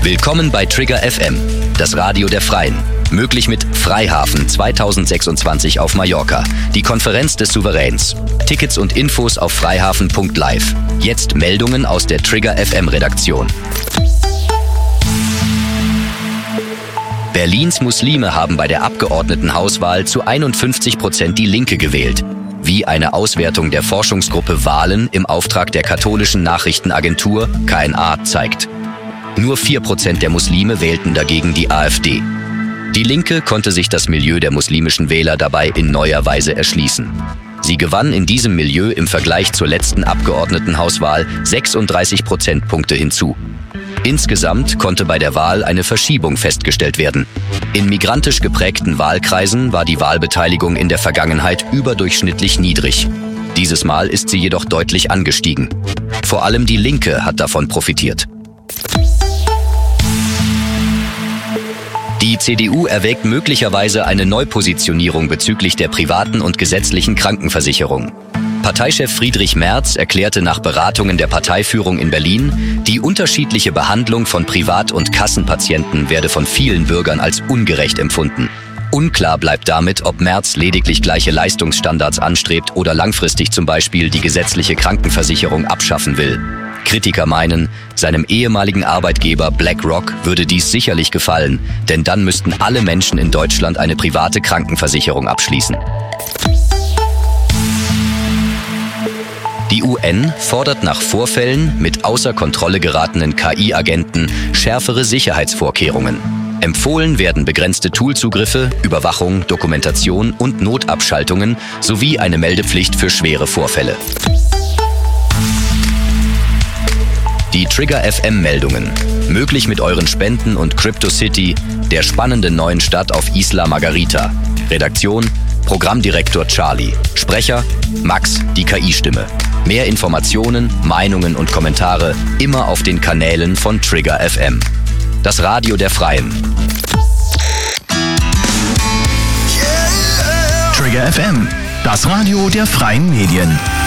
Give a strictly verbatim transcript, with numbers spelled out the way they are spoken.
Willkommen bei Trigger F M, das Radio der Freien. Möglich mit Freihafen zweitausendsechsundzwanzig auf Mallorca, die Konferenz des Souveräns. Tickets und Infos auf freihafen punkt live. Jetzt Meldungen aus der Trigger F M-Redaktion. Berlins Muslime haben bei der Abgeordnetenhauswahl zu einundfünfzig Prozent die Linke gewählt. Wie eine Auswertung der Forschungsgruppe Wahlen im Auftrag der katholischen Nachrichtenagentur K N A zeigt. Nur vier Prozent der Muslime wählten dagegen die A f D. Die Linke konnte sich das Milieu der muslimischen Wähler dabei in neuer Weise erschließen. Sie gewann in diesem Milieu im Vergleich zur letzten Abgeordnetenhauswahl sechsunddreißig Prozentpunkte hinzu. Insgesamt konnte bei der Wahl eine Verschiebung festgestellt werden. In migrantisch geprägten Wahlkreisen war die Wahlbeteiligung in der Vergangenheit überdurchschnittlich niedrig. Dieses Mal ist sie jedoch deutlich angestiegen. Vor allem die Linke hat davon profitiert. Die C D U erwägt möglicherweise eine Neupositionierung bezüglich der privaten und gesetzlichen Krankenversicherung. Parteichef Friedrich Merz erklärte nach Beratungen der Parteiführung in Berlin, die unterschiedliche Behandlung von Privat- und Kassenpatienten werde von vielen Bürgern als ungerecht empfunden. Unklar bleibt damit, ob Merz lediglich gleiche Leistungsstandards anstrebt oder langfristig zum Beispiel die gesetzliche Krankenversicherung abschaffen will. Kritiker meinen, seinem ehemaligen Arbeitgeber BlackRock würde dies sicherlich gefallen, denn dann müssten alle Menschen in Deutschland eine private Krankenversicherung abschließen. Die U N fordert nach Vorfällen mit außer Kontrolle geratenen K I-Agenten schärfere Sicherheitsvorkehrungen. Empfohlen werden begrenzte Toolzugriffe, Überwachung, Dokumentation und Notabschaltungen sowie eine Meldepflicht für schwere Vorfälle. Die Trigger F M-Meldungen. Möglich mit euren Spenden und CryptoCity, der spannenden neuen Stadt auf Isla Margarita. Redaktion: Programmdirektor Charlie. Sprecher: Max, die K I-Stimme. Mehr Informationen, Meinungen und Kommentare immer auf den Kanälen von Trigger F M. Das Radio der Freien. Trigger F M, das Radio der Freien Medien.